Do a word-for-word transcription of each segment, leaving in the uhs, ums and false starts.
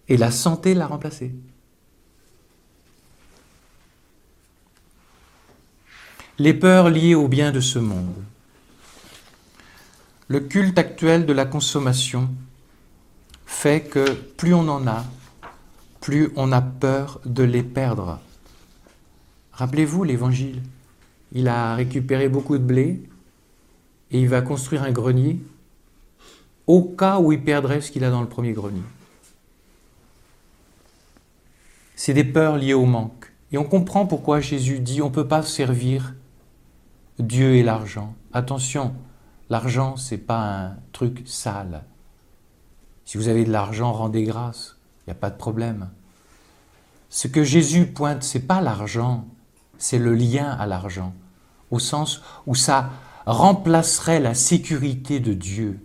Et la santé l'a remplacé. Les peurs liées aux biens de ce monde. Le culte actuel de la consommation fait que plus on en a, plus on a peur de les perdre. Rappelez-vous l'Évangile. Il a récupéré beaucoup de blé et il va construire un grenier au cas où il perdrait ce qu'il a dans le premier grenier. C'est des peurs liées au manque. Et on comprend pourquoi Jésus dit on ne peut pas servir Dieu et l'argent. Attention, l'argent, ce n'est pas un truc sale. Si vous avez de l'argent, rendez grâce, il n'y a pas de problème. Ce que Jésus pointe, ce n'est pas l'argent, c'est le lien à l'argent, au sens où ça remplacerait la sécurité de Dieu.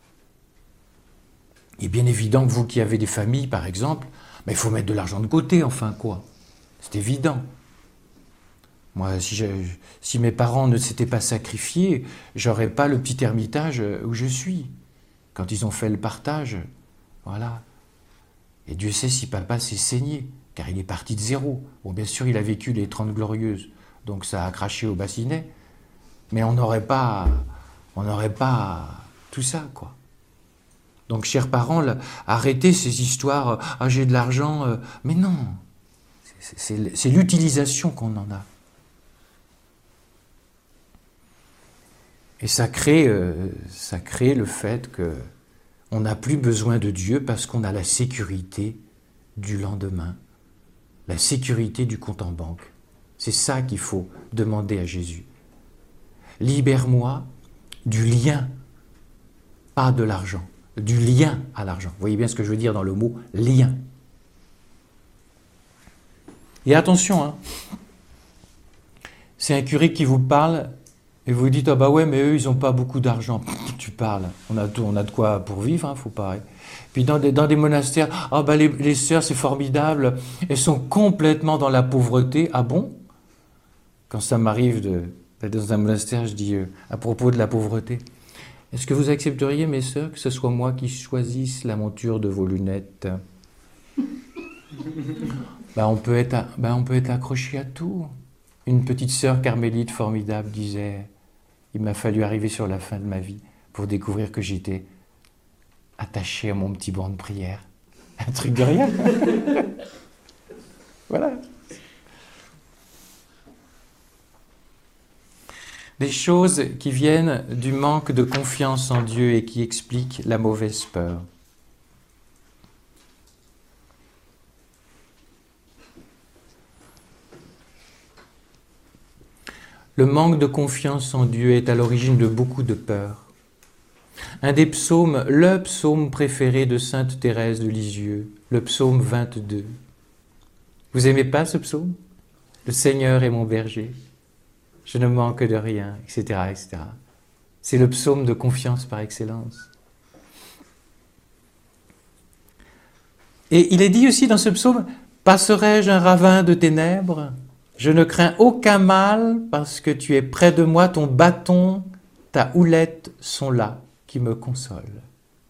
Il est bien évident que vous qui avez des familles, par exemple, mais il faut mettre de l'argent de côté, enfin quoi. C'est évident. Moi, si, je, si mes parents ne s'étaient pas sacrifiés, j'aurais pas le petit ermitage où je suis. Quand ils ont fait le partage, voilà. Et Dieu sait si papa s'est saigné, car il est parti de zéro. Bon, bien sûr, il a vécu les Trente Glorieuses, donc ça a craché au bassinet. Mais on n'aurait pas, on n'aurait pas tout ça, quoi. Donc, chers parents, là, arrêtez ces histoires, ah, j'ai de l'argent, euh, mais non, c'est, c'est, c'est l'utilisation qu'on en a. Et ça crée, euh, ça crée le fait qu'on n'a plus besoin de Dieu parce qu'on a la sécurité du lendemain, la sécurité du compte en banque. C'est ça qu'il faut demander à Jésus. Libère-moi du lien, pas de l'argent. Du lien à l'argent. Vous voyez bien ce que je veux dire dans le mot « lien ». Et attention, hein, c'est un curé qui vous parle et vous dites « Ah bah ouais, mais eux, ils n'ont pas beaucoup d'argent. » Tu parles, on a, on a de quoi pour vivre, hein, faut pas. Puis dans des, dans des monastères, « Ah bah les, les sœurs, c'est formidable, elles sont complètement dans la pauvreté. » Ah bon? Quand ça m'arrive de, d'aller dans un monastère, je dis euh, à propos de la pauvreté, est-ce que vous accepteriez, mes sœurs, que ce soit moi qui choisisse la monture de vos lunettes? ben, on peut être, ben, on peut être accroché à tout. Une petite sœur carmélite formidable disait « Il m'a fallu arriver sur la fin de ma vie pour découvrir que j'étais attaché à mon petit banc de prière. » Un truc de rien. Voilà. Des choses qui viennent du manque de confiance en Dieu et qui expliquent la mauvaise peur. Le manque de confiance en Dieu est à l'origine de beaucoup de peurs. Un des psaumes, le psaume préféré de sainte Thérèse de Lisieux, le psaume vingt-deux. Vous aimez pas ce psaume? Le Seigneur est mon berger. Je ne manque de rien, et cetera, et cetera. C'est le psaume de confiance par excellence. Et il est dit aussi dans ce psaume, « Passerai-je un ravin de ténèbres? Je ne crains aucun mal parce que tu es près de moi, ton bâton, ta houlette sont là qui me consolent. »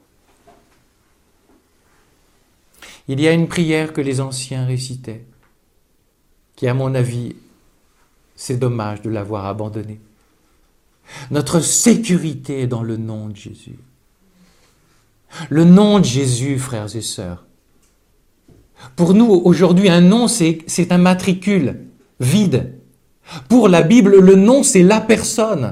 Il y a une prière que les anciens récitaient, qui à mon avis, c'est dommage de l'avoir abandonnée. Notre sécurité est dans le nom de Jésus. Le nom de Jésus, frères et sœurs. Pour nous, aujourd'hui, un nom, c'est, c'est un matricule vide. Pour la Bible, le nom, c'est la personne.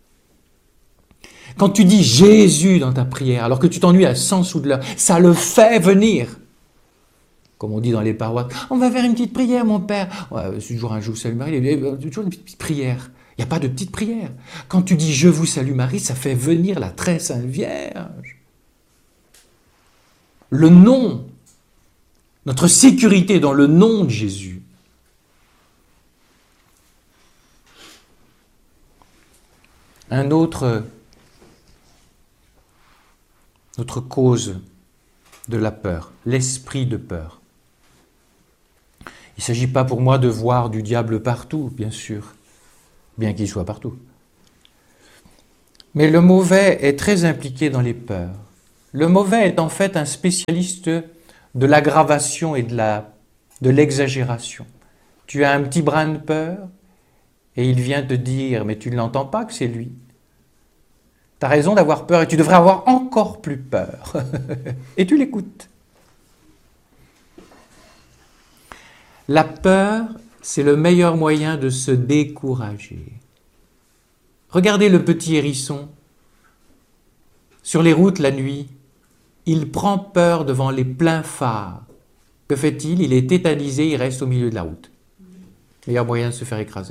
Quand tu dis Jésus dans ta prière, alors que tu t'ennuies à cent sous de l'heure, ça le fait venir. Comme on dit dans les paroisses, on va faire une petite prière, mon père. Ouais, c'est toujours un je vous salue Marie, il y a toujours une petite prière. Il n'y a pas de petite prière. Quand tu dis je vous salue Marie, ça fait venir la très sainte Vierge. Le nom, notre sécurité est dans le nom de Jésus. Un autre, notre cause de la peur, l'esprit de peur. Il ne s'agit pas pour moi de voir du diable partout, bien sûr, bien qu'il soit partout. Mais le mauvais est très impliqué dans les peurs. Le mauvais est en fait un spécialiste de l'aggravation et de la, de l'exagération. Tu as un petit brin de peur et il vient te dire, mais tu ne l'entends pas que c'est lui. Tu as raison d'avoir peur et tu devrais avoir encore plus peur. Et tu l'écoutes. La peur, c'est le meilleur moyen de se décourager. Regardez le petit hérisson. Sur les routes la nuit, il prend peur devant les pleins phares. Que fait-il? Il est tétanisé, il reste au milieu de la route. Meilleur moyen de se faire écraser.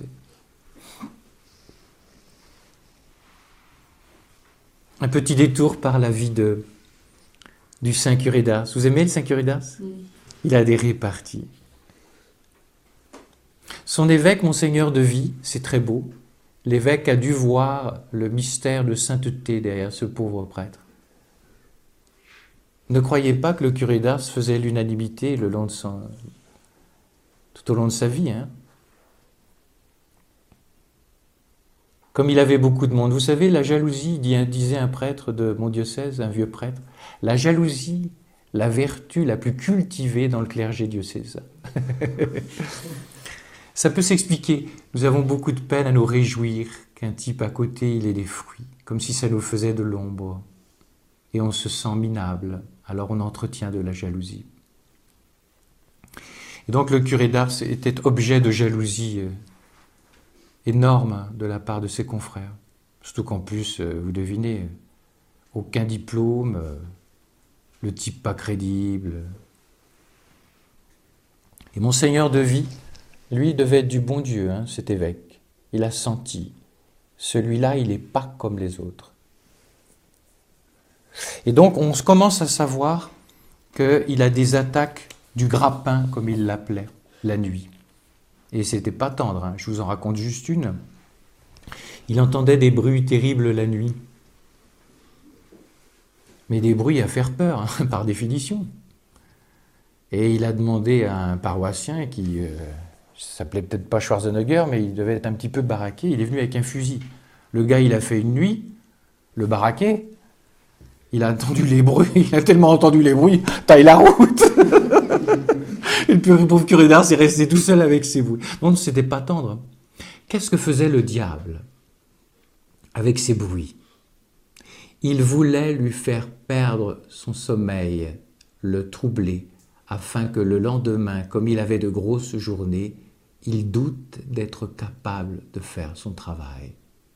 Un petit détour par la vie de, du Saint curé d'Ars. Vous aimez le Saint curé d'Ars? Oui. Il a des réparties. Son évêque, Monseigneur de Vie, c'est très beau. L'évêque a dû voir le mystère de sainteté derrière ce pauvre prêtre. Ne croyez pas que le curé d'Ars faisait l'unanimité le long de son, tout au long de sa vie. Hein. Comme il avait beaucoup de monde. Vous savez, la jalousie, disait un prêtre de mon diocèse, un vieux prêtre, la jalousie, la vertu la plus cultivée dans le clergé diocésain. Ça peut s'expliquer. Nous avons beaucoup de peine à nous réjouir qu'un type à côté, il ait des fruits, comme si ça nous faisait de l'ombre. Et on se sent minable, alors on entretient de la jalousie. Et donc le curé d'Ars était objet de jalousie énorme de la part de ses confrères. Surtout qu'en plus, vous devinez, aucun diplôme, le type pas crédible. Et Monseigneur de Vie, lui, devait être du bon Dieu, hein, cet évêque. Il a senti. Celui-là, il n'est pas comme les autres. Et donc, on commence à savoir qu'il a des attaques du grappin, comme il l'appelait, la nuit. Et c'était pas tendre, hein. Je vous en raconte juste une. Il entendait des bruits terribles la nuit. Mais des bruits à faire peur, hein, par définition. Et il a demandé à un paroissien qui... Euh, ça s'appelait peut-être pas Schwarzenegger, mais il devait être un petit peu baraqué. Il est venu avec un fusil. Le gars, il a fait une nuit, le baraqué. Il a entendu les bruits, il a tellement entendu les bruits, taille la route. Et le pauvre curé d'Ars est resté tout seul avec ses bruits. Non, c'était pas tendre. Qu'est-ce que faisait le diable avec ses bruits? Il voulait lui faire perdre son sommeil, le troubler, afin que le lendemain, comme il avait de grosses journées, il doute d'être capable de faire son travail.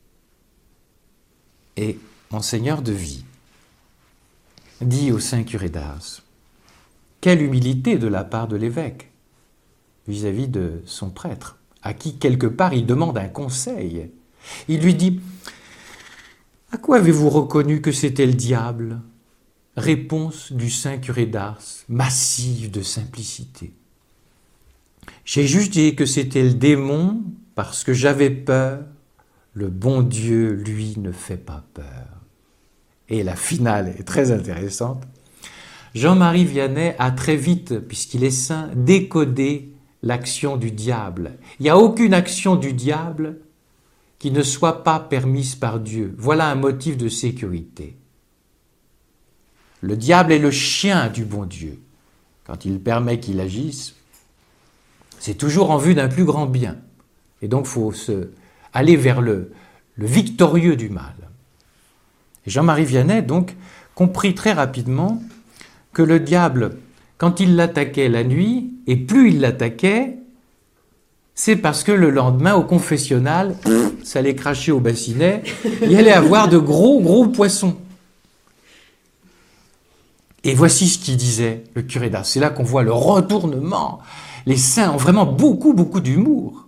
Et Monseigneur de Vie dit au Saint curé d'Ars, quelle humilité de la part de l'évêque vis-à-vis de son prêtre, à qui quelque part il demande un conseil. Il lui dit, à quoi avez-vous reconnu que c'était le diable? Réponse du Saint curé d'Ars, massive de simplicité. J'ai juste dit que c'était le démon parce que j'avais peur. Le bon Dieu, lui, ne fait pas peur. Et la finale est très intéressante. Jean-Marie Vianney a très vite, puisqu'il est saint, décodé l'action du diable. Il n'y a aucune action du diable qui ne soit pas permise par Dieu. Voilà un motif de sécurité. Le diable est le chien du bon Dieu. Quand il permet qu'il agisse, c'est toujours en vue d'un plus grand bien. Et donc, il faut se, aller vers le, le victorieux du mal. Et Jean-Marie Vianney, donc, comprit très rapidement que le diable, quand il l'attaquait la nuit, et plus il l'attaquait, c'est parce que le lendemain, au confessionnal, ça allait cracher au bassinet, il allait avoir de gros, gros poissons. Et voici ce qu'il disait, le curé d'Ars. C'est là qu'on voit le retournement. Les saints ont vraiment beaucoup, beaucoup d'humour.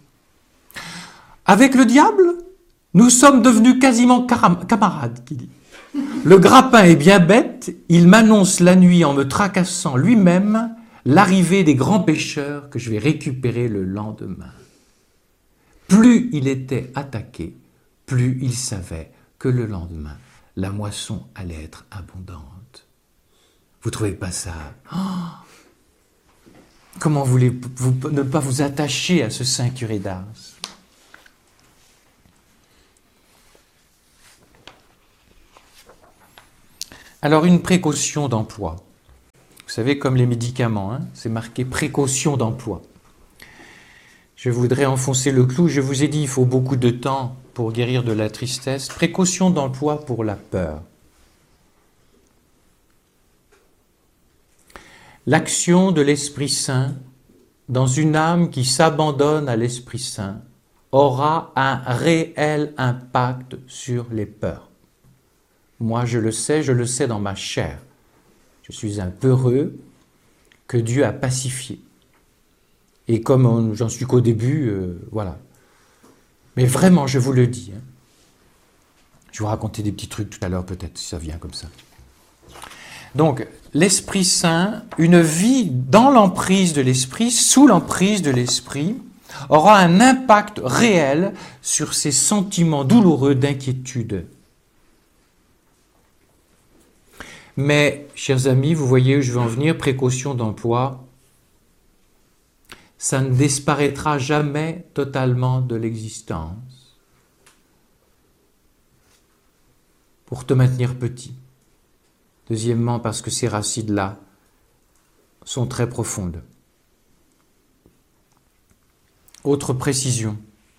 Avec le diable, nous sommes devenus quasiment camarades, qu'il dit. Le grappin est bien bête, il m'annonce la nuit en me tracassant lui-même l'arrivée des grands pêcheurs que je vais récupérer le lendemain. Plus il était attaqué, plus il savait que le lendemain, la moisson allait être abondante. Vous ne trouvez pas ça? Oh, comment voulez-vous ne pas vous attacher à ce Saint curé d'Ars? Alors, une précaution d'emploi. Vous savez, comme les médicaments, hein, c'est marqué précaution d'emploi. Je voudrais enfoncer le clou, je vous ai dit, il faut beaucoup de temps pour guérir de la tristesse. Précaution d'emploi pour la peur. L'action de l'Esprit Saint dans une âme qui s'abandonne à l'Esprit Saint aura un réel impact sur les peurs. Moi, je le sais, je le sais dans ma chair. Je suis un peureux que Dieu a pacifié. Et comme j'en suis qu'au début, euh, voilà. Mais vraiment, je vous le dis. Hein. Je vais vous raconter des petits trucs tout à l'heure, peut-être, si ça vient comme ça. Donc, l'Esprit Saint, une vie dans l'emprise de l'Esprit, sous l'emprise de l'Esprit, aura un impact réel sur ces sentiments douloureux d'inquiétude. Mais, chers amis, vous voyez où je veux en venir, précaution d'emploi, ça ne disparaîtra jamais totalement de l'existence pour te maintenir petit. Deuxièmement, parce que ces racines-là sont très profondes. Autre précision.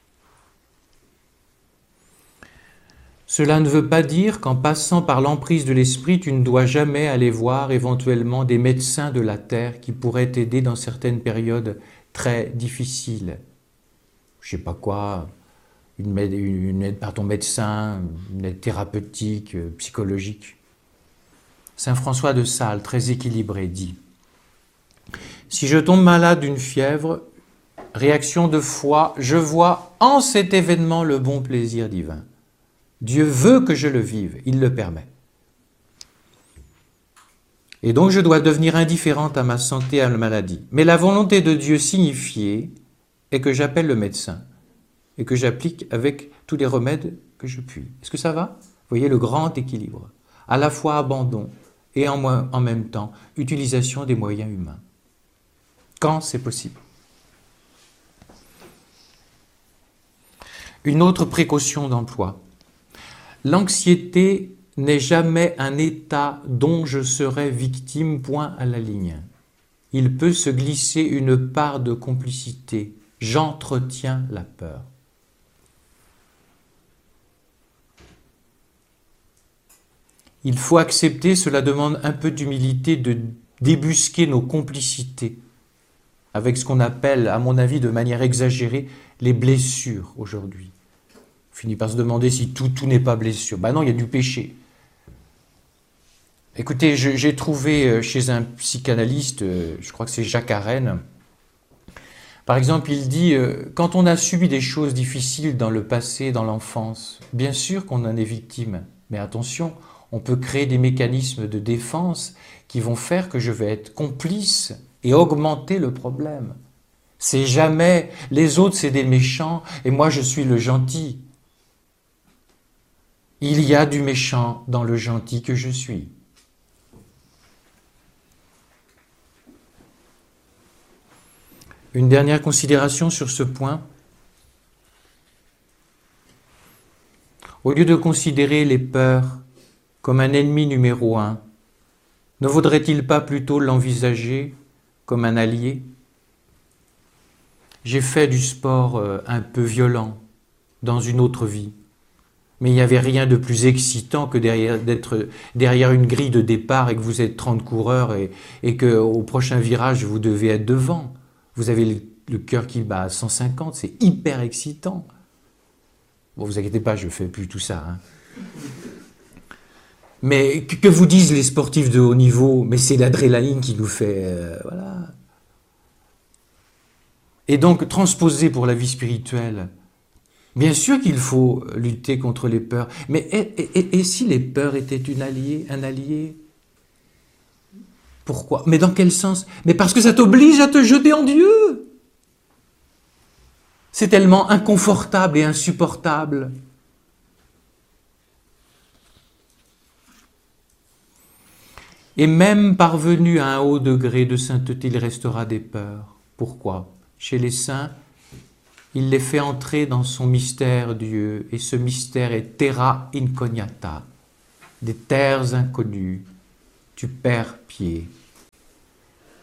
Cela ne veut pas dire qu'en passant par l'emprise de l'esprit, tu ne dois jamais aller voir éventuellement des médecins de la terre qui pourraient t'aider dans certaines périodes très difficiles. Je ne sais pas quoi, une aide, une aide par ton médecin, une aide thérapeutique, psychologique. Saint François de Sales, très équilibré, dit « Si je tombe malade d'une fièvre, réaction de foi, je vois en cet événement le bon plaisir divin. Dieu veut que je le vive, il le permet. Et donc je dois devenir indifférente à ma santé, à la maladie. Mais la volonté de Dieu signifiée est que j'appelle le médecin et que j'applique avec tous les remèdes que je puis. Est-ce que ça va? Vous voyez le grand équilibre. À la fois abandon et en, en même temps utilisation des moyens humains. Quand c'est possible. Une autre précaution d'emploi. L'anxiété n'est jamais un état dont je serai victime, point à la ligne. Il peut se glisser une part de complicité. J'entretiens la peur. Il faut accepter, cela demande un peu d'humilité, de débusquer nos complicités avec ce qu'on appelle, à mon avis, de manière exagérée, les blessures aujourd'hui. On finit par se demander si tout, tout n'est pas blessure. Ben non, il y a du péché. Écoutez, je, j'ai trouvé chez un psychanalyste, je crois que c'est Jacques Arène, par exemple, il dit, quand on a subi des choses difficiles dans le passé, dans l'enfance, bien sûr qu'on en est victime, mais attention, on peut créer des mécanismes de défense qui vont faire que je vais être complice et augmenter le problème. C'est jamais, les autres c'est des méchants et moi je suis le gentil. Il y a du méchant dans le gentil que je suis. Une dernière considération sur ce point. Au lieu de considérer les peurs comme un ennemi numéro un, ne vaudrait-il pas plutôt l'envisager comme un allié? J'ai fait du sport un peu violent dans une autre vie, mais il n'y avait rien de plus excitant que derrière, d'être derrière une grille de départ et que vous êtes trente coureurs et, et qu'au prochain virage, vous devez être devant. Vous avez le, le cœur qui bat à cent cinquante, c'est hyper excitant. Bon, vous inquiétez pas, je ne fais plus tout ça. Hein. Mais que, que vous disent les sportifs de haut niveau? Mais c'est l'adrénaline qui nous fait... Euh, voilà. Et donc, transposer pour la vie spirituelle, bien sûr qu'il faut lutter contre les peurs. Mais et, et, et si les peurs étaient une alliée, un allié? Pourquoi? Mais dans quel sens? Mais parce que ça t'oblige à te jeter en Dieu. C'est tellement inconfortable et insupportable. Et même parvenu à un haut degré de sainteté, il restera des peurs. Pourquoi? Chez les saints, il les fait entrer dans son mystère Dieu, et ce mystère est terra incognata, des terres inconnues. Tu perds pied.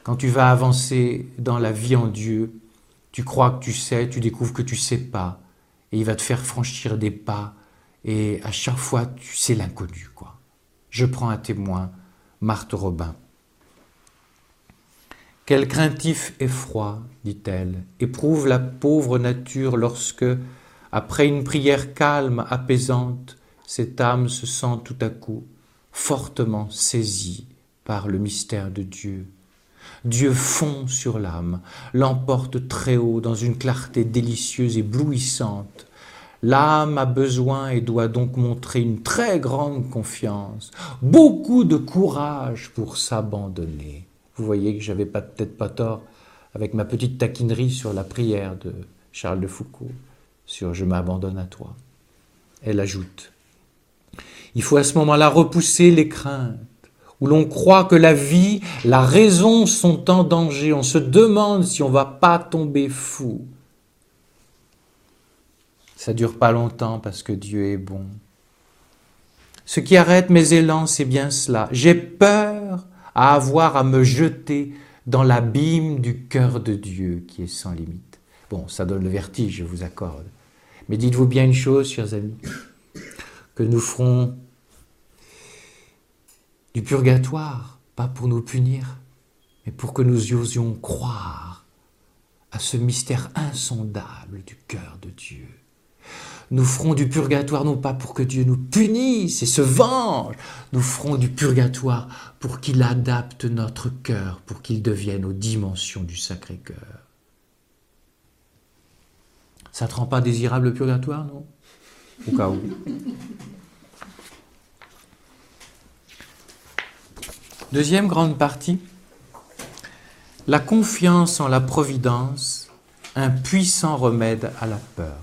Quand tu vas avancer dans la vie en Dieu, tu crois que tu sais, tu découvres que tu ne sais pas. Et il va te faire franchir des pas. Et à chaque fois, tu sais l'inconnu, quoi. Je prends un témoin, Marthe Robin. Quel craintif effroi, dit-elle, éprouve la pauvre nature lorsque, après une prière calme, apaisante, cette âme se sent tout à coup fortement saisie par le mystère de Dieu. Dieu fond sur l'âme, l'emporte très haut dans une clarté délicieuse, éblouissante. L'âme a besoin et doit donc montrer une très grande confiance, beaucoup de courage pour s'abandonner. Vous voyez que j'avais pas, peut-être pas tort avec ma petite taquinerie sur la prière de Charles de Foucault, sur « Je m'abandonne à toi ». Elle ajoute « Il faut à ce moment-là repousser les craintes, où l'on croit que la vie, la raison sont en danger. On se demande si on ne va pas tomber fou. Ça ne dure pas longtemps parce que Dieu est bon. Ce qui arrête mes élans, c'est bien cela. J'ai peur à avoir à me jeter dans l'abîme du cœur de Dieu qui est sans limite. Bon, ça donne le vertige, je vous accorde. Mais dites-vous bien une chose, chers amis, que nous ferons du purgatoire, pas pour nous punir, mais pour que nous osions croire à ce mystère insondable du cœur de Dieu. Nous ferons du purgatoire non pas pour que Dieu nous punisse et se venge, nous ferons du purgatoire pour qu'il adapte notre cœur, pour qu'il devienne aux dimensions du Sacré-Cœur. Ça ne te rend pas désirable le purgatoire, non? Au cas où. Deuxième grande partie, la confiance en la providence, un puissant remède à la peur.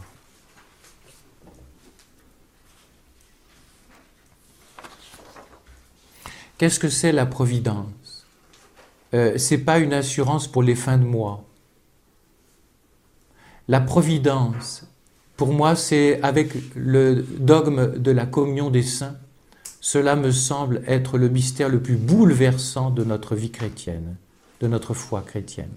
Qu'est-ce que c'est la providence? euh, Ce n'est pas une assurance pour les fins de mois. La providence, pour moi, c'est avec le dogme de la communion des saints, cela me semble être le mystère le plus bouleversant de notre vie chrétienne, de notre foi chrétienne.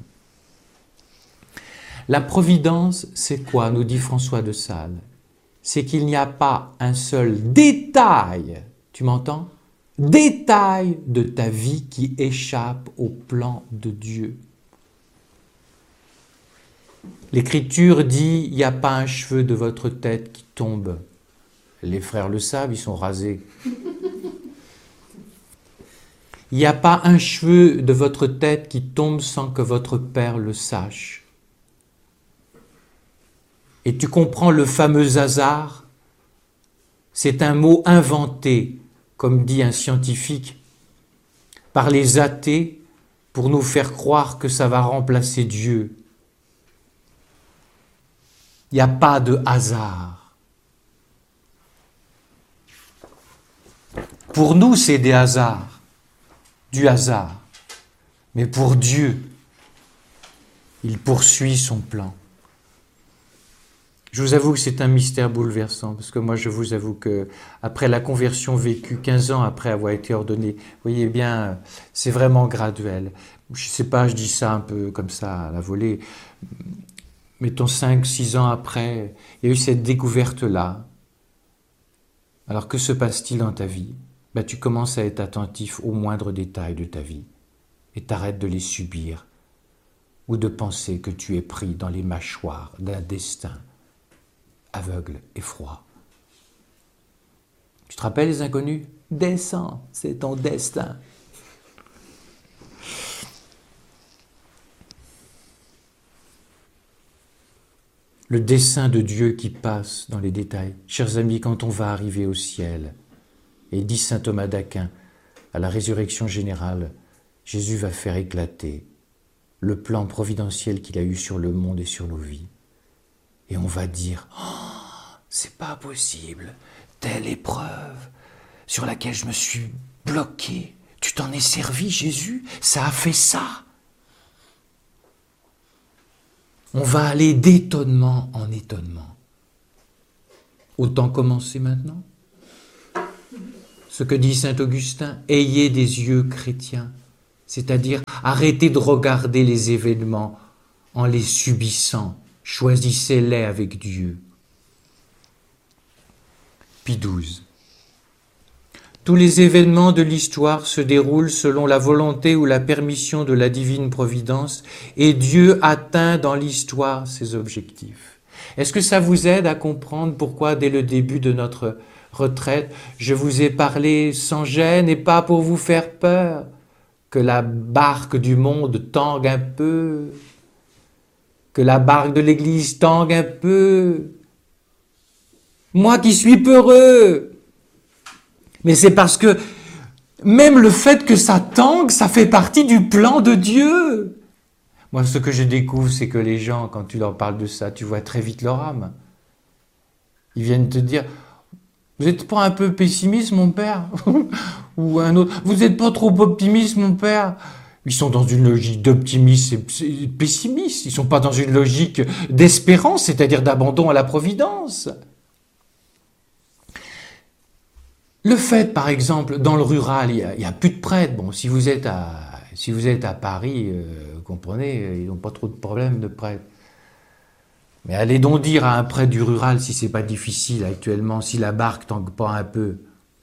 La providence, c'est quoi, nous dit François de Sales? C'est qu'il n'y a pas un seul détail, tu m'entends? Détail de ta vie qui échappe au plan de Dieu. L'Écriture dit, il n'y a pas un cheveu de votre tête qui tombe. Les frères le savent, ils sont rasés. Il n'y a pas un cheveu de votre tête qui tombe sans que votre Père le sache. Et tu comprends le fameux hasard? C'est un mot inventé, comme dit un scientifique, par les athées pour nous faire croire que ça va remplacer Dieu. Il n'y a pas de hasard. Pour nous, c'est des hasards, du hasard. Mais pour Dieu, il poursuit son plan. Je vous avoue que c'est un mystère bouleversant, parce que moi je vous avoue que après la conversion vécue quinze ans après avoir été ordonné, vous voyez bien, c'est vraiment graduel. Je ne sais pas, je dis ça un peu comme ça à la volée, mettons cinq six ans après, il y a eu cette découverte-là. Alors que se passe-t-il dans ta vie? Ben, tu commences à être attentif aux moindres détails de ta vie et t'arrêtes de les subir ou de penser que tu es pris dans les mâchoires d'un destin aveugle et froid. Tu te rappelles les inconnus? Descends, c'est ton destin. Le dessein de Dieu qui passe dans les détails. Chers amis, quand on va arriver au ciel, et dit saint Thomas d'Aquin, à la résurrection générale, Jésus va faire éclater le plan providentiel qu'il a eu sur le monde et sur nos vies. Et on va dire, oh, c'est pas possible, telle épreuve sur laquelle je me suis bloqué, tu t'en es servi, Jésus, ça a fait ça. On va aller d'étonnement en étonnement. Autant commencer maintenant. Ce que dit saint Augustin, ayez des yeux chrétiens, c'est-à-dire Arrêtez de regarder les événements en les subissant. Choisissez-les avec Dieu. Pie douze. Tous les événements de l'histoire se déroulent selon la volonté ou la permission de la divine providence et Dieu atteint dans l'histoire ses objectifs. Est-ce que ça vous aide à comprendre pourquoi, dès le début de notre retraite, je vous ai parlé sans gêne et pas pour vous faire peur, que la barque du monde tangue un peu, que la barque de l'Église tangue un peu. Moi qui suis peureux, mais c'est parce que même le fait que ça tangue, ça fait partie du plan de Dieu. Moi, ce que je découvre, c'est que les gens, quand tu leur parles de ça, tu vois très vite leur âme. Ils viennent te dire, vous n'êtes pas un peu pessimiste, mon père? Ou un autre, vous n'êtes pas trop optimiste, mon père? Ils sont dans une logique d'optimisme et pessimiste. Ils ne sont pas dans une logique d'espérance, c'est-à-dire d'abandon à la providence. Le fait, par exemple, dans le rural, il n'y a, a plus de prêtres. Bon, si vous êtes à, si vous êtes à Paris, euh, vous comprenez, ils n'ont pas trop de problèmes de prêtres. Mais allez donc dire à un prêtre du rural, si c'est pas difficile actuellement, si la barque tangue pas un peu.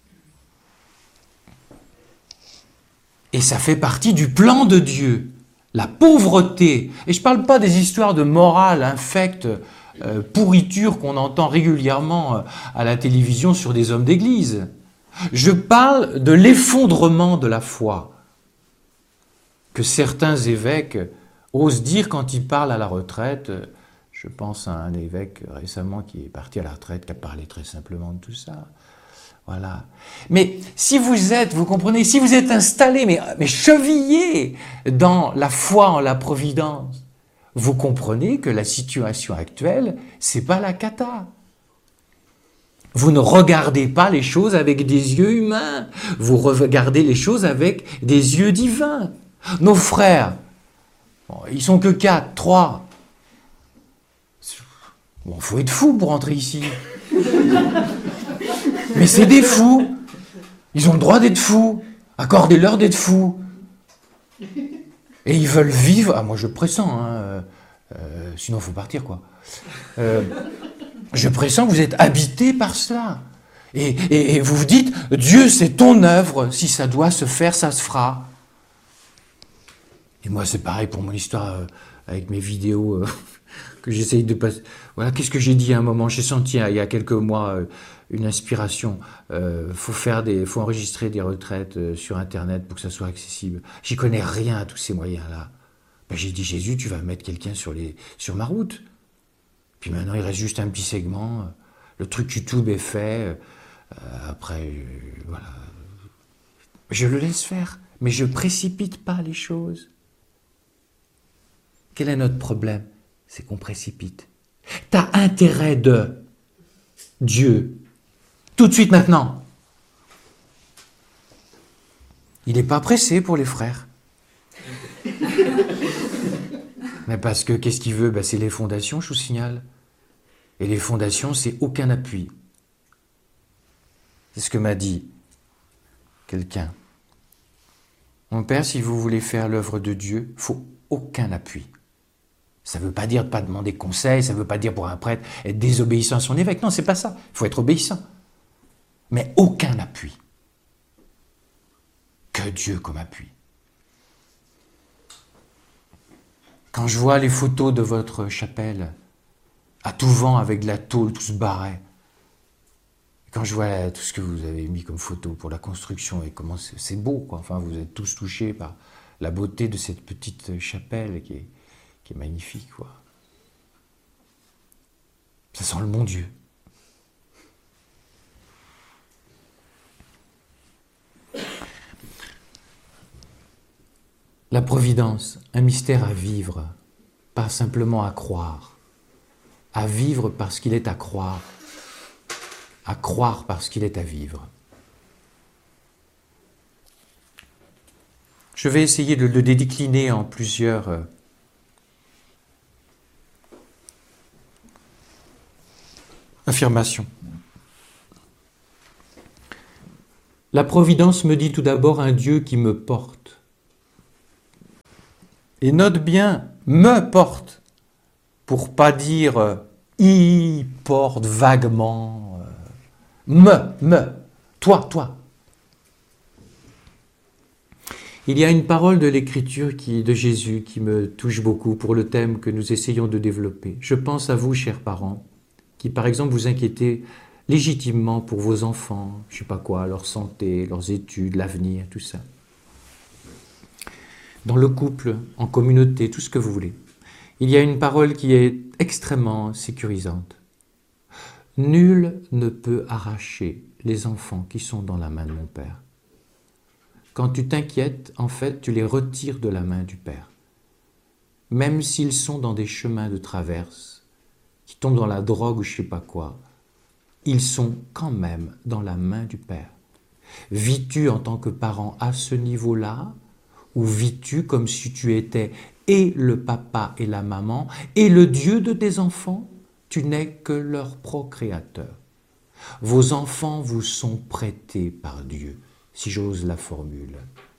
Et ça fait partie du plan de Dieu. La pauvreté. Et je ne parle pas des histoires de morale infecte, euh, pourriture qu'on entend régulièrement à la télévision sur des hommes d'église. Je parle de l'effondrement de la foi que certains évêques osent dire quand ils parlent à la retraite. Je pense à un évêque récemment qui est parti à la retraite, qui a parlé très simplement de tout ça. Voilà. Mais si vous êtes, vous comprenez, si vous êtes installé, mais, mais chevillé dans la foi en la providence, vous comprenez que la situation actuelle, c'est pas la cata. Vous ne regardez pas les choses avec des yeux humains, vous regardez les choses avec des yeux divins. Nos frères, bon, ils sont que quatre, trois. Bon, faut être fou pour entrer ici. Mais c'est des fous. Ils ont le droit d'être fous. Accordez-leur d'être fous. Et ils veulent vivre. Ah, moi je pressens, hein. Euh, euh, sinon il faut partir, quoi. Euh, je pressens que vous êtes habités par cela. Et, et, et vous vous dites, Dieu, c'est ton œuvre. Si ça doit se faire, ça se fera. Et moi, c'est pareil pour mon histoire euh, avec mes vidéos euh, que j'essaye de passer. Voilà, qu'est-ce que j'ai dit à un moment? J'ai senti il y a quelques mois euh, une inspiration. Euh, faut faire des, faut enregistrer des retraites euh, sur Internet pour que ça soit accessible. J'y connais rien à tous ces moyens-là. Ben, j'ai dit, Jésus, tu vas mettre quelqu'un sur les, sur ma route. Puis maintenant, il reste juste un petit segment. Le truc YouTube est fait. Euh, après, euh, voilà. Je le laisse faire, mais je précipite pas les choses. Quel est notre problème? C'est qu'on précipite. T'as intérêt de Dieu. Tout de suite maintenant. Il n'est pas pressé pour les frères. Mais parce que qu'est-ce qu'il veut? Ben, c'est les fondations, je vous signale. Et les fondations, c'est aucun appui. C'est ce que m'a dit quelqu'un. Mon père, si vous voulez faire l'œuvre de Dieu, il faut aucun appui. Ça ne veut pas dire de ne pas demander conseil, ça ne veut pas dire pour un prêtre être désobéissant à son évêque. Non, c'est pas ça. Il faut être obéissant. Mais aucun appui. Que Dieu comme appui. Quand je vois les photos de votre chapelle, à tout vent avec de la tôle, tout se barrait, quand je vois tout ce que vous avez mis comme photo pour la construction et comment c'est, c'est beau, quoi. Enfin, vous êtes tous touchés par la beauté de cette petite chapelle qui est, qui est magnifique, quoi. Ça sent le bon Dieu. La providence, un mystère à vivre, pas simplement à croire. À vivre parce qu'il est à croire. À croire parce qu'il est à vivre. Je vais essayer de le décliner en plusieurs euh, affirmations. La providence me dit tout d'abord un Dieu qui me porte. Et note bien, me porte, pour pas dire euh, y porte vaguement. Euh, me, me, toi, toi. Il y a une parole de l'Écriture qui, de Jésus qui me touche beaucoup pour le thème que nous essayons de développer. Je pense à vous, chers parents, qui par exemple vous inquiétez légitimement pour vos enfants, je ne sais pas quoi, leur santé, leurs études, l'avenir, tout ça. Dans le couple, en communauté, tout ce que vous voulez. Il y a une parole qui est extrêmement sécurisante. Nul ne peut arracher les enfants qui sont dans la main de mon Père. Quand tu t'inquiètes, en fait, tu les retires de la main du Père. Même s'ils sont dans des chemins de traverse, qui tombent dans la drogue ou je ne sais pas quoi, ils sont quand même dans la main du Père. Vis-tu en tant que parent à ce niveau-là, ou vis-tu comme si tu étais et le papa et la maman et le Dieu de tes enfants? Tu n'es que leur procréateur. Vos enfants vous sont prêtés par Dieu, si j'ose la formule.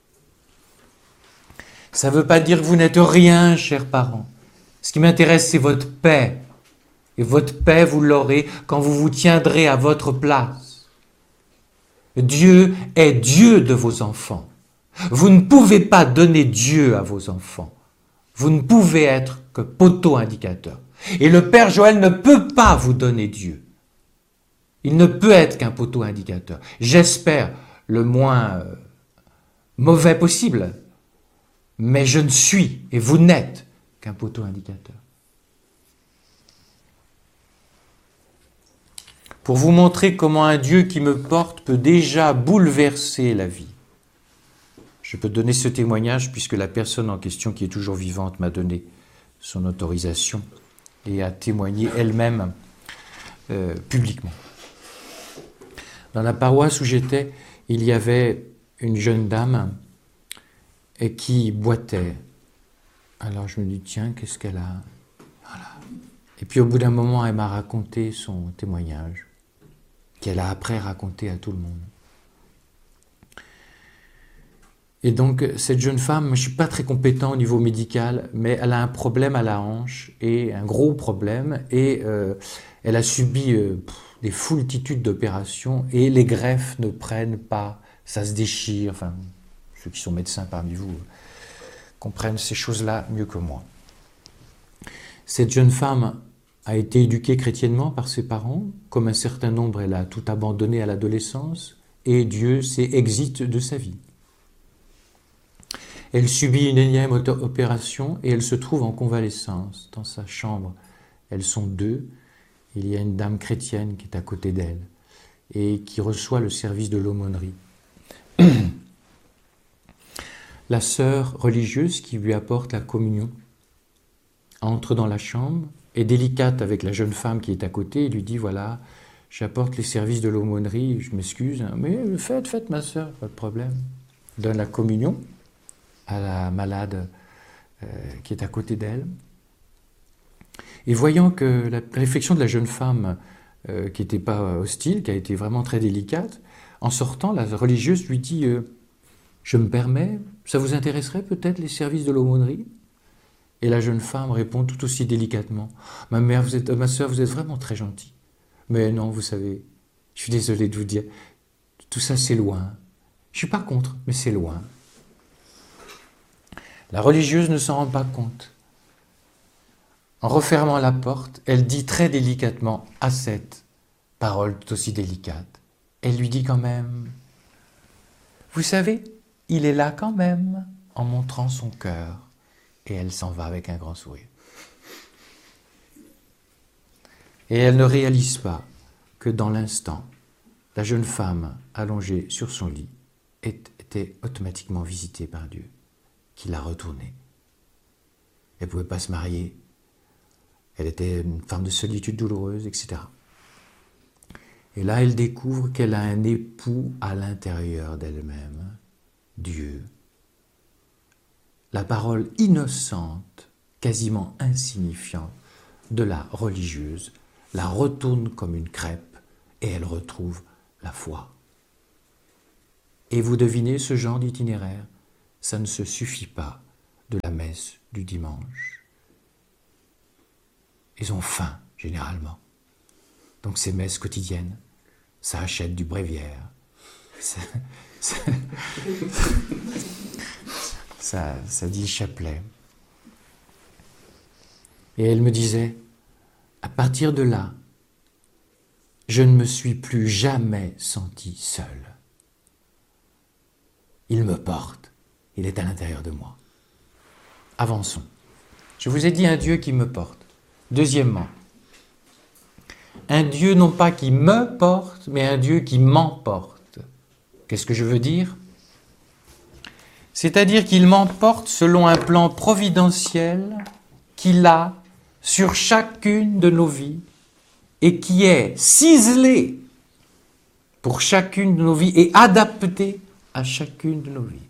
Ça ne veut pas dire que vous n'êtes rien, chers parents. Ce qui m'intéresse, c'est votre paix. Et votre paix, vous l'aurez quand vous vous tiendrez à votre place. Dieu est Dieu de vos enfants. Vous ne pouvez pas donner Dieu à vos enfants. Vous ne pouvez être que poteau indicateur. Et le Père Joël ne peut pas vous donner Dieu. Il ne peut être qu'un poteau indicateur. J'espère le moins euh, mauvais possible, mais je ne suis, et vous n'êtes, qu'un poteau indicateur. Pour vous montrer comment un Dieu qui me porte peut déjà bouleverser la vie. Je peux donner ce témoignage puisque la personne en question qui est toujours vivante m'a donné son autorisation et a témoigné elle-même euh, publiquement. Dans la paroisse où j'étais, il y avait une jeune dame et qui boitait. Alors je me dis, tiens, qu'est-ce qu'elle a? Voilà. Et puis au bout d'un moment, elle m'a raconté son témoignage, qu'elle a après raconté à tout le monde. Et donc, cette jeune femme, je ne suis pas très compétent au niveau médical, mais elle a un problème à la hanche, et un gros problème, et euh, elle a subi euh, pff, des foultitudes d'opérations, et les greffes ne prennent pas, ça se déchire, enfin, ceux qui sont médecins parmi vous comprennent ces choses-là mieux que moi. Cette jeune femme a été éduquée chrétiennement par ses parents, comme un certain nombre, elle a tout abandonné à l'adolescence, et Dieu s'est exit de sa vie. Elle subit une énième opération et elle se trouve en convalescence dans sa chambre. Elles sont deux. Il y a une dame chrétienne qui est à côté d'elle et qui reçoit le service de l'aumônerie. La sœur religieuse qui lui apporte la communion entre dans la chambre, est délicate avec la jeune femme qui est à côté et lui dit, voilà, j'apporte les services de l'aumônerie, je m'excuse, mais faites, faites ma sœur, pas de problème. Donne la communion à la malade euh, qui est à côté d'elle. Et voyant que la réflexion de la jeune femme, euh, qui n'était pas hostile, qui a été vraiment très délicate, en sortant, la religieuse lui dit euh, « Je me permets, ça vous intéresserait peut-être les services de l'aumônerie ?» Et la jeune femme répond tout aussi délicatement « Ma mère, vous êtes, ma sœur, vous êtes vraiment très gentille. Mais non, vous savez, je suis désolé de vous dire, tout ça c'est loin. Je ne suis pas contre, mais c'est loin. » La religieuse ne s'en rend pas compte. En refermant la porte, elle dit très délicatement à cette parole tout aussi délicate, elle lui dit quand même, « Vous savez, il est là quand même, en montrant son cœur. » Et elle s'en va avec un grand sourire. Et elle ne réalise pas que dans l'instant, la jeune femme allongée sur son lit était automatiquement visitée par Dieu, qui l'a retournée. Elle ne pouvait pas se marier, elle était une femme de solitude douloureuse, et cetera. Et là, elle découvre qu'elle a un époux à l'intérieur d'elle-même, Dieu. La parole innocente, quasiment insignifiante, de la religieuse la retourne comme une crêpe et elle retrouve la foi. Et vous devinez ce genre d'itinéraire, ça ne se suffit pas de la messe du dimanche. Ils ont faim, généralement. Donc ces messes quotidiennes, ça achète du bréviaire. Ça, ça, ça, ça dit chapelet. Et elle me disait, à partir de là, je ne me suis plus jamais sentie seule. Il me porte, il est à l'intérieur de moi. Avançons. Je vous ai dit un Dieu qui me porte. Deuxièmement, un Dieu non pas qui me porte, mais un Dieu qui m'emporte. Qu'est-ce que je veux dire? C'est-à-dire qu'il m'emporte selon un plan providentiel qu'il a sur chacune de nos vies et qui est ciselé pour chacune de nos vies et adapté à chacune de nos vies.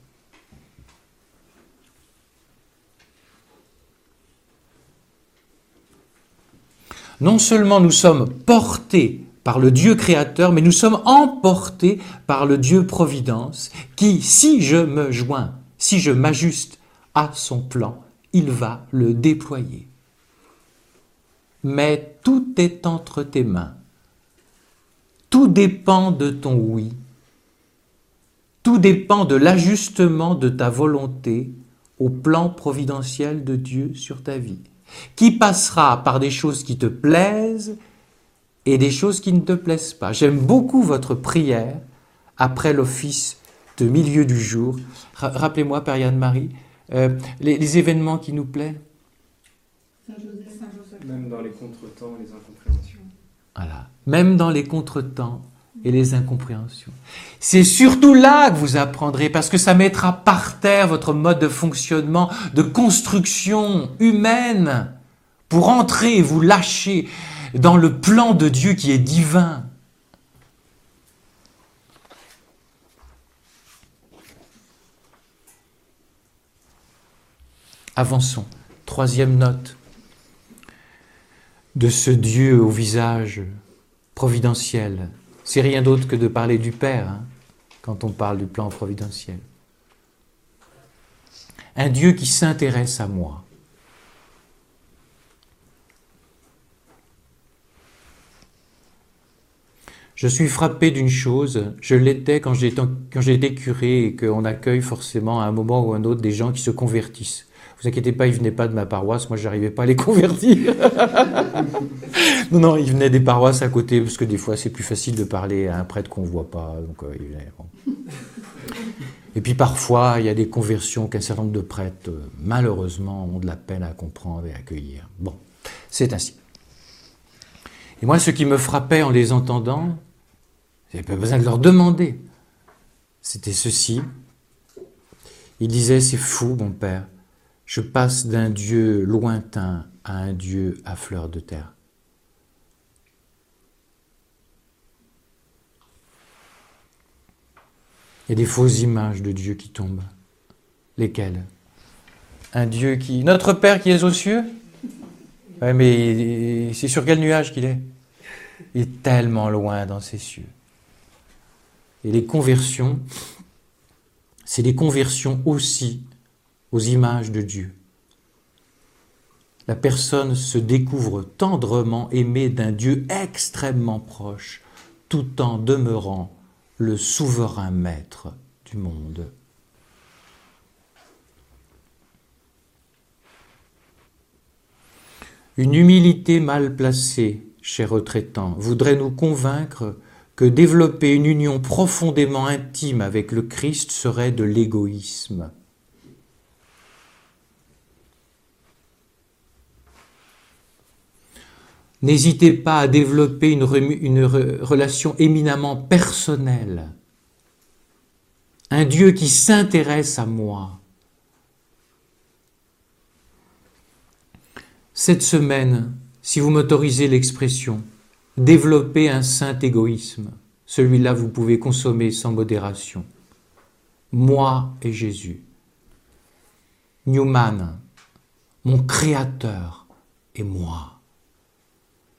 Non seulement nous sommes portés par le Dieu créateur, mais nous sommes emportés par le Dieu providence qui, si je me joins, si je m'ajuste à son plan, il va le déployer. Mais tout est entre tes mains. Tout dépend de ton oui. Tout dépend de l'ajustement de ta volonté au plan providentiel de Dieu sur ta vie, qui passera par des choses qui te plaisent et des choses qui ne te plaisent pas. J'aime beaucoup votre prière après l'office de milieu du jour. Rappelez-moi, Père Yann-Marie, euh, les, les événements qui nous plaisent. Saint-Joseph, Saint-Joseph. Même dans les contretemps et les incompréhensions. Voilà. Même dans les contretemps et les incompréhensions. C'est surtout là que vous apprendrez, parce que ça mettra par terre votre mode de fonctionnement, de construction humaine, pour entrer et vous lâcher dans le plan de Dieu qui est divin. Avançons. Troisième note de ce Dieu au visage providentiel. C'est rien d'autre que de parler du Père, hein, quand on parle du plan providentiel. Un Dieu qui s'intéresse à moi. Je suis frappé d'une chose, je l'étais quand j'étais, quand j'étais curé et qu'on accueille forcément à un moment ou à un autre des gens qui se convertissent. Vous inquiétez pas, ils venaient pas de ma paroisse, moi je n'arrivais pas à les convertir. non, non, ils venaient des paroisses à côté, parce que des fois c'est plus facile de parler à un prêtre qu'on ne voit pas. Donc, euh, ils venaient, bon. Et puis parfois, il y a des conversions qu'un certain nombre de prêtres, euh, malheureusement, ont de la peine à comprendre et à accueillir. Bon, c'est ainsi. Et moi, ce qui me frappait en les entendant, j'avais pas besoin de leur demander. C'était ceci. Ils disaient, c'est fou, mon père. Je passe d'un Dieu lointain à un Dieu à fleur de terre. Il y a des fausses images de Dieu qui tombent. Lesquelles? Un Dieu qui... Notre Père qui est aux cieux? Ouais, mais c'est sur quel nuage qu'il est? Il est tellement loin dans ses cieux. Et les conversions, c'est des conversions aussi aux images de Dieu. La personne se découvre tendrement aimée d'un Dieu extrêmement proche, tout en demeurant le souverain maître du monde. Une humilité mal placée, chers retraitants, voudrait nous convaincre que développer une union profondément intime avec le Christ serait de l'égoïsme. N'hésitez pas à développer une, une relation éminemment personnelle. Un Dieu qui s'intéresse à moi. Cette semaine, si vous m'autorisez l'expression, développez un saint égoïsme. Celui-là, vous pouvez consommer sans modération. Moi et Jésus. Newman, mon créateur et moi.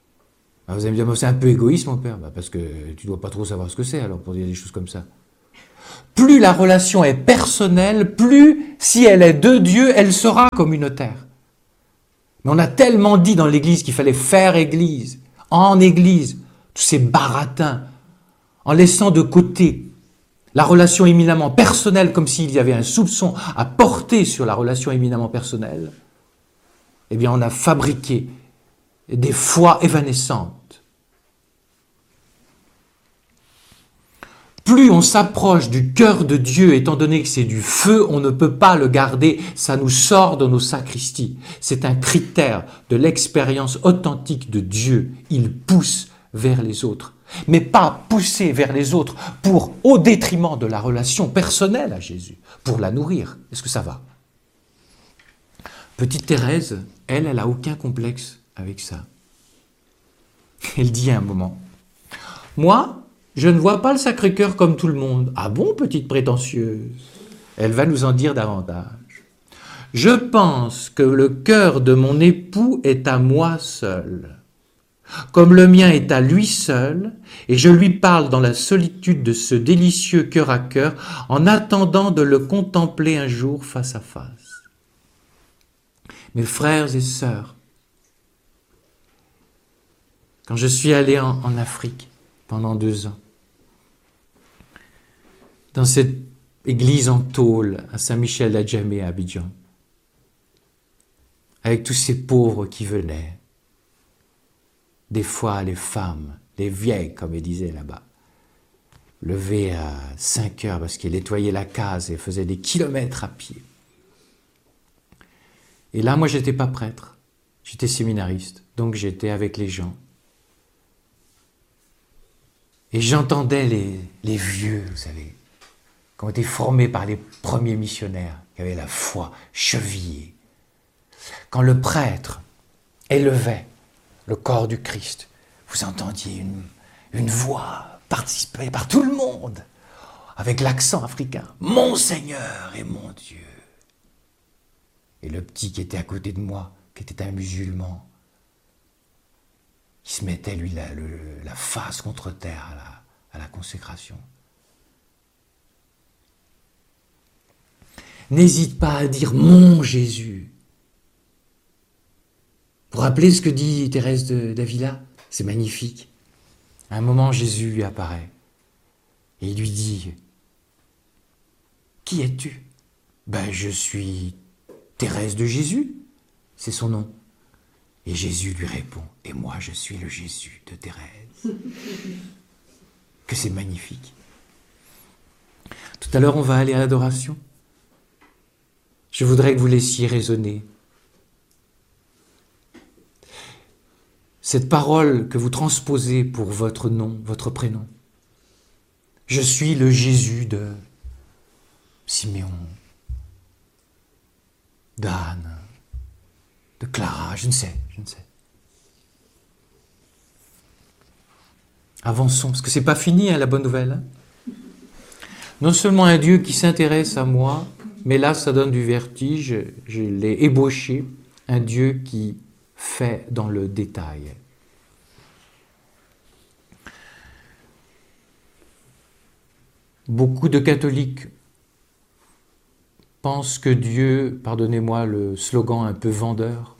Vous allez me dire, c'est un peu égoïste, mon père, bah parce que tu ne dois pas trop savoir ce que c'est, alors, pour dire des choses comme ça. Plus la relation est personnelle, plus, si elle est de Dieu, elle sera communautaire. Mais on a tellement dit dans l'Église qu'il fallait faire Église, en Église, tous ces baratins, en laissant de côté la relation éminemment personnelle, comme s'il y avait un soupçon à porter sur la relation éminemment personnelle, eh bien on a fabriqué des foi évanescentes. Plus on s'approche du cœur de Dieu, étant donné que c'est du feu, on ne peut pas le garder, ça nous sort de nos sacristies. C'est un critère de l'expérience authentique de Dieu. Il pousse vers les autres. Mais pas pousser vers les autres pour, au détriment de la relation personnelle à Jésus, pour la nourrir. Est-ce que ça va? Petite Thérèse, elle, elle n'a aucun complexe avec ça. Elle dit à un moment, « Moi, je ne vois pas le Sacré-Cœur comme tout le monde. » Ah bon, petite prétentieuse? Elle va nous en dire davantage. « Je pense que le cœur de mon époux est à moi seul, comme le mien est à lui seul, et je lui parle dans la solitude de ce délicieux cœur à cœur, en attendant de le contempler un jour face à face. » Mes frères et sœurs, quand je suis allé en, en Afrique pendant deux ans, dans cette église en tôle à Saint-Michel-d'Adjamé à Abidjan, avec tous ces pauvres qui venaient, des fois les femmes, les vieilles comme ils disaient là-bas, levées à cinq heures parce qu'elles nettoyaient la case et faisaient des kilomètres à pied. Et là, moi, j'étais pas prêtre, j'étais séminariste, donc j'étais avec les gens. Et j'entendais les, les vieux, vous savez, qui ont été formés par les premiers missionnaires, qui avaient la foi chevillée. Quand le prêtre élevait le corps du Christ, vous entendiez une, une voix participée par tout le monde, avec l'accent africain. « Mon Seigneur et mon Dieu !» Et le petit qui était à côté de moi, qui était un musulman, il se mettait, lui, la, le, la face contre terre à la, à la consécration. N'hésite pas à dire « mon Jésus ». Vous rappelez ce que dit Thérèse de d'Avila? C'est magnifique. À un moment, Jésus lui apparaît et il lui dit « Qui es-tu » ? Ben, je suis Thérèse de Jésus, c'est son nom. Et Jésus lui répond, et moi je suis le Jésus de Thérèse. Que c'est magnifique. Tout à l'heure, on va aller à l'adoration. Je voudrais que vous laissiez résonner cette parole que vous transposez pour votre nom, votre prénom. Je suis le Jésus de Siméon, d'Anne, de Clara, je ne sais, je ne sais. Avançons, parce que c'est pas fini, hein, la bonne nouvelle. Hein. Non seulement un Dieu qui s'intéresse à moi, mais là, ça donne du vertige, je l'ai ébauché, un Dieu qui fait dans le détail. Beaucoup de catholiques pensent que Dieu, pardonnez-moi le slogan un peu vendeur,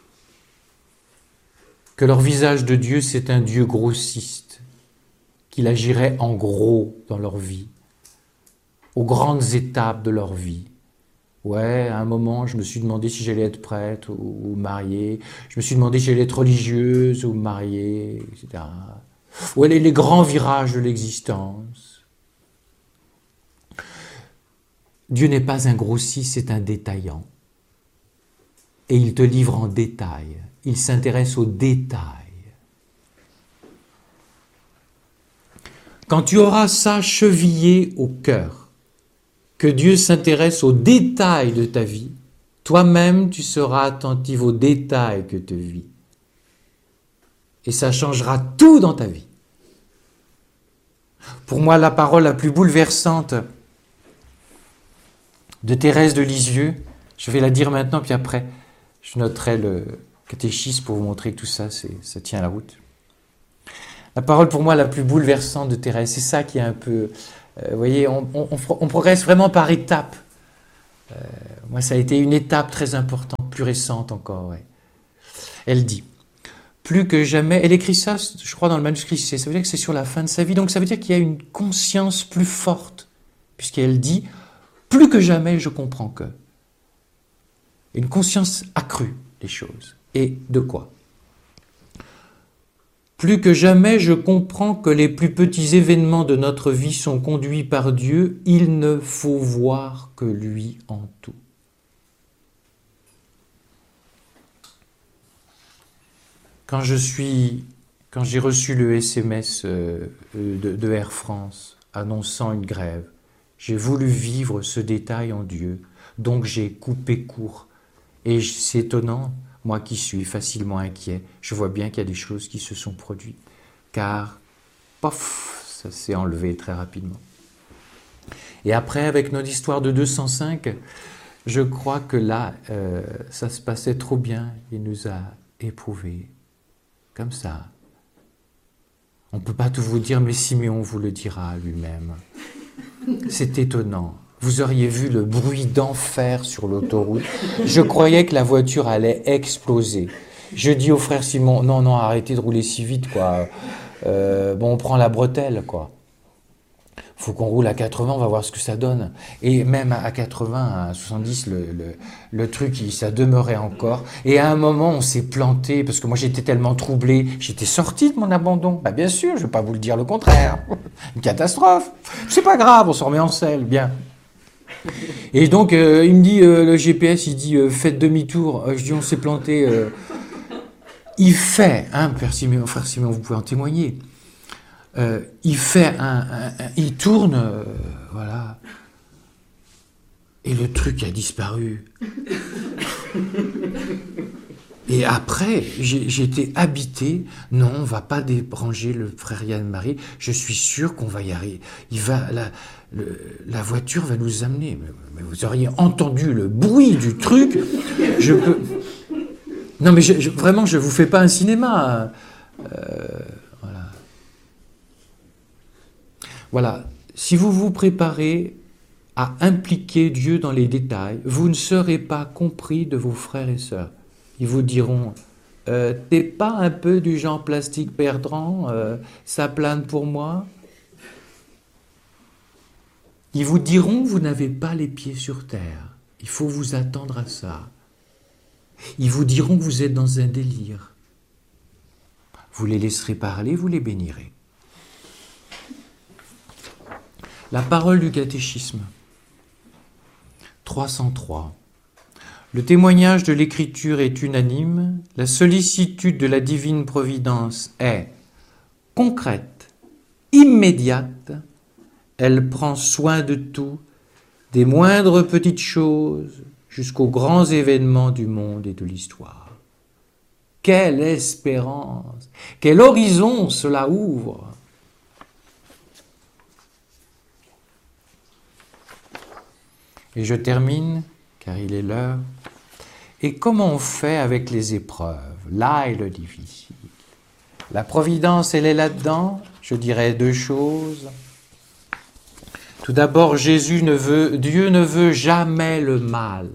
que leur visage de Dieu, c'est un Dieu grossiste, qu'il agirait en gros dans leur vie, aux grandes étapes de leur vie. Ouais, à un moment, je me suis demandé si j'allais être prêtre ou, ou mariée, je me suis demandé si j'allais être religieuse ou mariée, et cetera. Ouais, les, les grands virages de l'existence. Dieu n'est pas un grossiste, c'est un détaillant. Et il te livre en détail. Il s'intéresse aux détails. Quand tu auras ça chevillé au cœur, que Dieu s'intéresse aux détails de ta vie, toi-même tu seras attentif aux détails que tu vis. Et ça changera tout dans ta vie. Pour moi, la parole la plus bouleversante de Thérèse de Lisieux, je vais la dire maintenant, puis après, je noterai le catéchisme pour vous montrer que tout ça, c'est, ça tient la route. La parole pour moi la plus bouleversante de Thérèse, c'est ça qui est un peu Euh, vous voyez, on, on, on progresse vraiment par étapes. Euh, moi, ça a été une étape très importante, plus récente encore. Ouais. Elle dit, plus que jamais, elle écrit ça, je crois, dans le manuscrit, ça veut dire que c'est sur la fin de sa vie, donc ça veut dire qu'il y a une conscience plus forte, puisqu'elle dit, plus que jamais, je comprends que. Une conscience accrue des choses. Et de quoi? Plus que jamais, je comprends que les plus petits événements de notre vie sont conduits par Dieu, il ne faut voir que lui en tout. Quand je suis, quand j'ai reçu le S M S de, de Air France annonçant une grève, j'ai voulu vivre ce détail en Dieu, donc j'ai coupé court. Et c'est étonnant, moi qui suis facilement inquiet, je vois bien qu'il y a des choses qui se sont produites. Car, pof, ça s'est enlevé très rapidement. Et après, avec notre histoire de deux cent cinq, je crois que là, euh, ça se passait trop bien. Il nous a éprouvés. Comme ça. On ne peut pas tout vous dire, mais Siméon vous le dira lui-même. C'est étonnant. Vous auriez vu le bruit d'enfer sur l'autoroute. Je croyais que la voiture allait exploser. Je dis au frère Simon, non, non, arrêtez de rouler si vite, quoi. Euh, bon, on prend la bretelle, quoi. Faut qu'on roule à quatre-vingts, on va voir ce que ça donne. Et même à quatre-vingts, à soixante-dix, le, le, le truc, il, ça demeurait encore. Et à un moment, on s'est planté, parce que moi, j'étais tellement troublé. J'étais sorti de mon abandon. Bah, bien sûr, je ne vais pas vous le dire le contraire. Une catastrophe. C'est pas grave, on se remet en selle, bien. Et donc, euh, il me dit, euh, le G P S, il dit, euh, faites demi-tour. Euh, je dis, on s'est planté. Euh... Il fait, hein, frère Siméon, frère Siméon, vous pouvez en témoigner. Euh, il fait un, un, un il tourne, euh, voilà, et le truc a disparu. Et après, j'ai, j'étais habité, non, on va pas débrancher le frère Yann-Marie, je suis sûr qu'on va y arriver. Il va, la, le, la voiture va nous amener. Mais, mais vous auriez entendu le bruit du truc. Je peux. Non, mais je, je, vraiment, je vous fais pas un cinéma. Euh, voilà. Voilà, si vous vous préparez à impliquer Dieu dans les détails, vous ne serez pas compris de vos frères et sœurs. Ils vous diront, euh, t'es pas un peu du genre plastique perdant, euh, ça plane pour moi. Ils vous diront, vous n'avez pas les pieds sur terre, il faut vous attendre à ça. Ils vous diront que vous êtes dans un délire. Vous les laisserez parler, vous les bénirez. La parole du catéchisme, trois cent trois. Le témoignage de l'Écriture est unanime, la sollicitude de la divine providence est concrète, immédiate, elle prend soin de tout, des moindres petites choses jusqu'aux grands événements du monde et de l'histoire. Quelle espérance, quel horizon cela ouvre! Et je termine, car il est l'heure. Et comment on fait avec les épreuves? Là est le difficile. La providence, elle est là-dedans. Je dirais deux choses. Tout d'abord, Jésus ne veut, Dieu ne veut jamais le mal.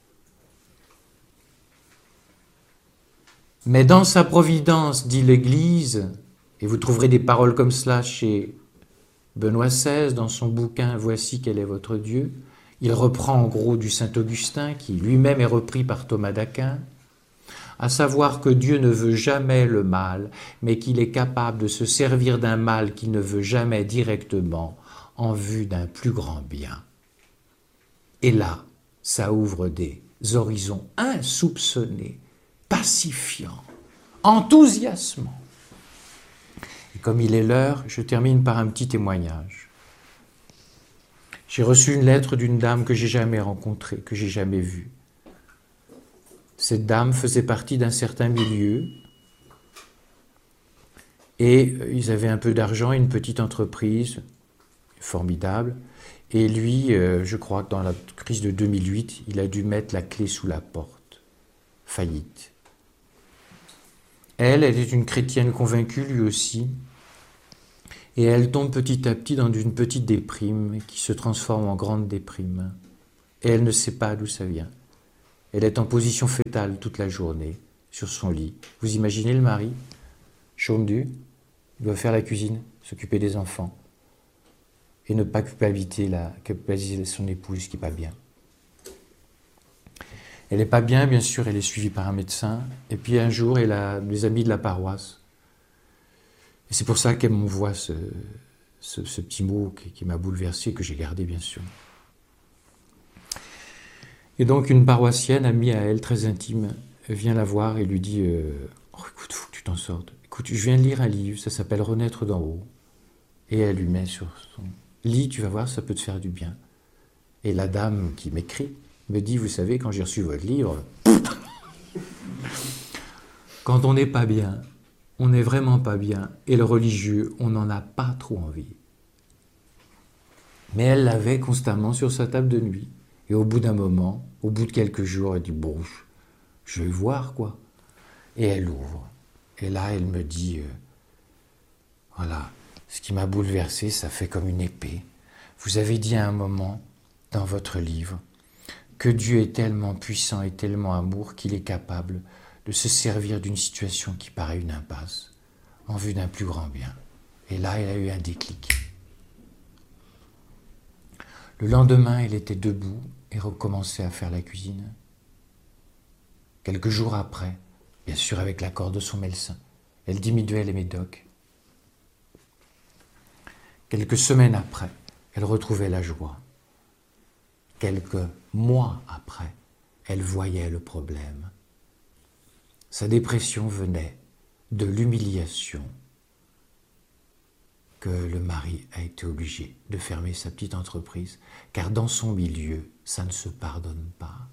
Mais dans sa providence, dit l'Église, et vous trouverez des paroles comme cela chez Benoît seize, dans son bouquin « Voici quel est votre Dieu », il reprend en gros du Saint Augustin, qui lui-même est repris par Thomas d'Aquin, à savoir que Dieu ne veut jamais le mal, mais qu'il est capable de se servir d'un mal qu'il ne veut jamais directement en vue d'un plus grand bien. Et là, ça ouvre des horizons insoupçonnés, pacifiants, enthousiasmants. Et comme il est l'heure, je termine par un petit témoignage. J'ai reçu une lettre d'une dame que j'ai jamais rencontrée, que j'ai jamais vue. Cette dame faisait partie d'un certain milieu et ils avaient un peu d'argent, une petite entreprise formidable. Et lui, euh, je crois que dans la crise de deux mille huit, il a dû mettre la clé sous la porte. Faillite. Elle, elle est une chrétienne convaincue, lui aussi. Et elle tombe petit à petit dans une petite déprime qui se transforme en grande déprime. Et elle ne sait pas d'où ça vient. Elle est en position fétale toute la journée, sur son lit. Vous imaginez le mari, chôme-du, il doit faire la cuisine, s'occuper des enfants, et ne pas culpabiliser, la, culpabiliser son épouse qui n'est pas bien. Elle n'est pas bien, bien sûr, elle est suivie par un médecin. Et puis un jour, elle a des amis de la paroisse. Et c'est pour ça qu'elle m'envoie ce, ce, ce petit mot qui, qui m'a bouleversé, que j'ai gardé, bien sûr. Et donc une paroissienne, amie à elle, très intime, vient la voir et lui dit euh, « Oh, écoute, faut que tu t'en sortes. Écoute, je viens de lire un livre, ça s'appelle « Renaître d'en haut ». Et elle lui met sur son lit, tu vas voir, ça peut te faire du bien. Et la dame qui m'écrit me dit, vous savez, quand j'ai reçu votre livre, quand on n'est pas bien, on n'est vraiment pas bien, et le religieux, on n'en a pas trop envie. Mais elle l'avait constamment sur sa table de nuit. Et au bout d'un moment, au bout de quelques jours, elle dit, bon, je vais voir, quoi. Et elle ouvre. Et là, elle me dit, euh, voilà, ce qui m'a bouleversé, ça fait comme une épée. Vous avez dit à un moment, dans votre livre, que Dieu est tellement puissant et tellement amour qu'il est capable de se servir d'une situation qui paraît une impasse, en vue d'un plus grand bien. Et là, elle a eu un déclic. Le lendemain, elle était debout et recommençait à faire la cuisine. Quelques jours après, bien sûr avec l'accord de son médecin, elle diminuait les médocs. Quelques semaines après, elle retrouvait la joie. Quelques mois après, elle voyait le problème. Sa dépression venait de l'humiliation que le mari a été obligé de fermer sa petite entreprise, car dans son milieu, ça ne se pardonne pas.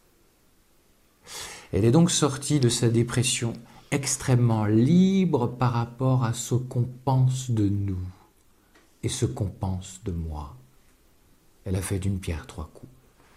Elle est donc sortie de sa dépression extrêmement libre par rapport à ce qu'on pense de nous et ce qu'on pense de moi. Elle a fait d'une pierre trois coups.